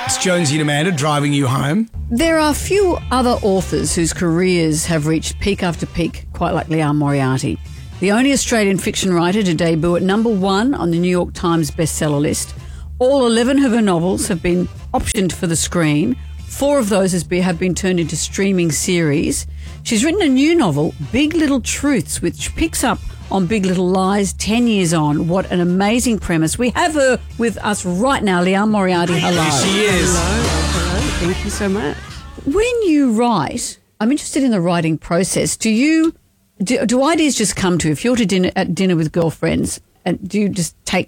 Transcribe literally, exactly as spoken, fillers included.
It's Jonesy and Amanda driving you home. There are few other authors whose careers have reached peak after peak quite like Liane Moriarty. The only Australian fiction writer to debut at number one on the New York Times bestseller list. All eleven of her novels have been optioned for the screen. Four of those has be, have been turned into streaming series. She's written a new novel, Big Little Truths, which picks up on Big Little Lies ten years on. What an amazing premise. We have her with us right now, Liane Moriarty. Hello. Here she is. Hello, hello. Thank you so much. When you write, I'm interested in the writing process. Do you do, do ideas just come to you? If you're to dinner, at dinner with girlfriends, and do you just take